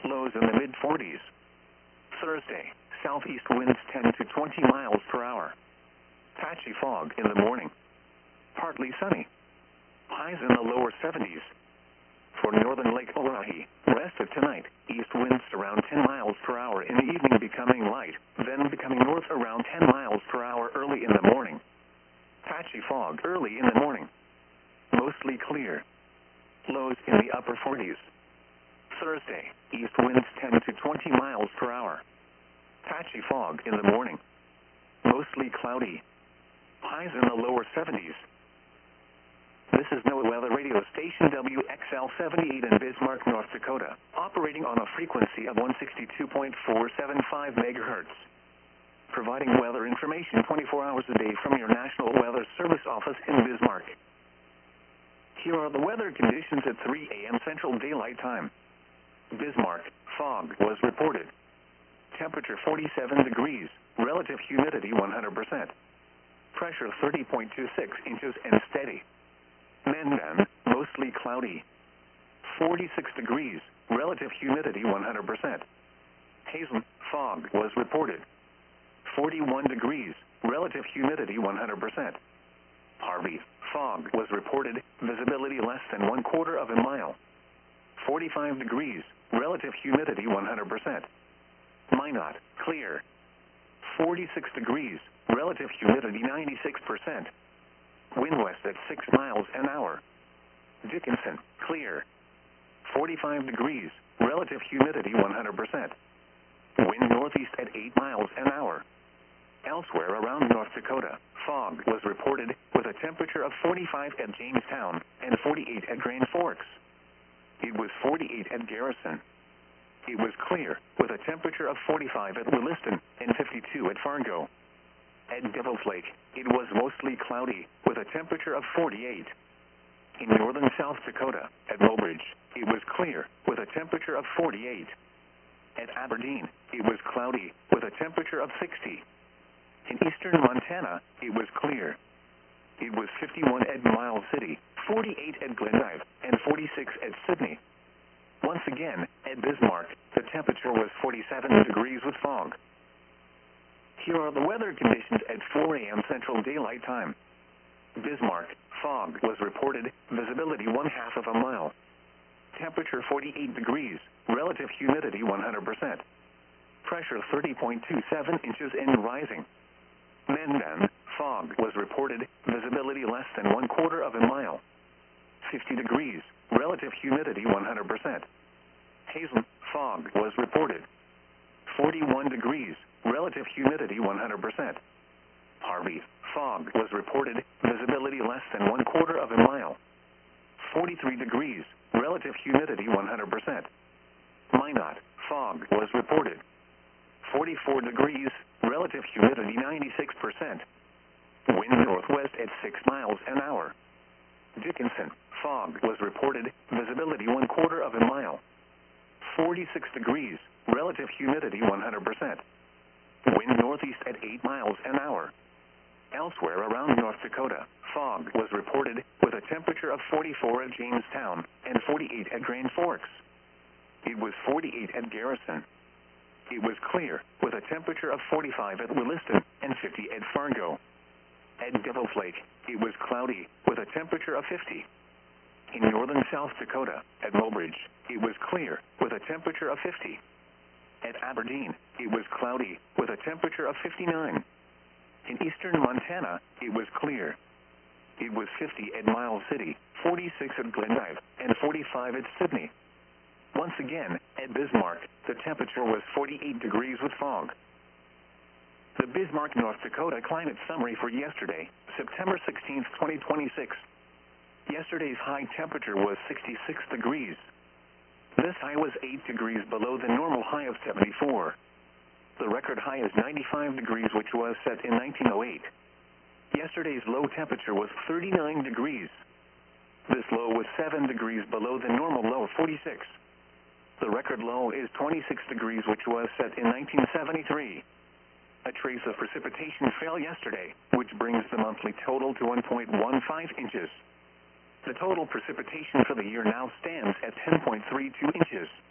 lows in the mid-40s. Thursday, southeast winds 10 to 20 miles per hour. Patchy fog in the morning. Partly sunny. Highs in the lower 70s. For northern Lake Oahe, rest of tonight, east winds around 10 miles per hour in the evening becoming light, then becoming north around 10 miles per hour early in the morning. Patchy fog early in the morning. Mostly clear. Lows in the upper 40s. Thursday, east winds 10 to 20 miles per hour. Patchy fog in the morning. Mostly cloudy. Highs in the lower 70s. This is NOAA Weather Radio Station WXL-78 in Bismarck, North Dakota, operating on a frequency of 162.475 megahertz. Providing weather information 24 hours a day from your National Weather Service office in Bismarck. Here are the weather conditions at 3 a.m. Central Daylight Time. Bismarck, fog was reported. Temperature 47 degrees, relative humidity 100%. Pressure 30.26 inches and steady. Mandan, mostly cloudy. 46 degrees, relative humidity 100%. Hazen, fog was reported. 41 degrees, relative humidity 100%. Harvey, fog was reported, visibility less than 1/4 of a mile. 45 degrees, relative humidity 100%. Minot, clear. 46 degrees, relative humidity 96%. Wind west at 6 miles an hour. Dickinson, clear. 45 degrees, relative humidity 100%. Wind northeast at 8 miles an hour. Elsewhere around North Dakota, fog was reported with a temperature of 45 at Jamestown and 48 at Grand Forks. It was 48 at Garrison. It was clear with a temperature of 45 at Williston and 52 at Fargo. At Devil's Lake, it was mostly cloudy with a temperature of 48. In northern South Dakota, at Mobridge, it was clear with a temperature of 48. At Aberdeen, it was cloudy with a temperature of 60. In eastern Montana, it was clear. It was 51 at Miles City, 48 at Glendive, and 46 at Sydney. Once again, at Bismarck, the temperature was 47 degrees with fog. Here are the weather conditions at 4 a.m. Central Daylight Time. Bismarck, fog was reported, visibility 1/2 of a mile. Temperature 48 degrees, relative humidity 100%. Pressure 30.27 inches and rising. Mandan, fog was reported, visibility less than 1/4 of a mile. 50 degrees, relative humidity 100%. Hazen, fog was reported. 41 degrees, relative humidity 100%. Harvey, fog was reported, visibility less than 1/4 of a mile. 43 degrees, relative humidity 100%. Minot, fog was reported. 44 degrees, relative humidity 96%. Wind northwest at 6 miles an hour. Dickinson, fog was reported, visibility 1/4 of a mile. 46 degrees, relative humidity 100%. Wind northeast at 8 miles an hour. Elsewhere around North Dakota, fog was reported with a temperature of 44 at Jamestown and 48 at Grand Forks. It was 48 at Garrison. It was clear with a temperature of 45 at Williston and 50 at Fargo. At Devil's Lake, it was cloudy with a temperature of 50. In northern South Dakota, at Mobridge, it was clear with a temperature of 50. At Aberdeen, it was cloudy with a temperature of 59. In eastern Montana, it was clear. It was 50 at Miles City, 46 at Glendive, and 45 at Sydney. Once again, at Bismarck, the temperature was 48 degrees with fog. The Bismarck, North Dakota climate summary for yesterday, September 16, 2026. Yesterday's high temperature was 66 degrees. This high was 8 degrees below the normal high of 74. The record high is 95 degrees, which was set in 1908. Yesterday's low temperature was 39 degrees. This low was 7 degrees below the normal low of 46. The record low is 26 degrees, which was set in 1973. A trace of precipitation fell yesterday, which brings the monthly total to 1.15 inches. The total precipitation for the year now stands at 10.32 inches.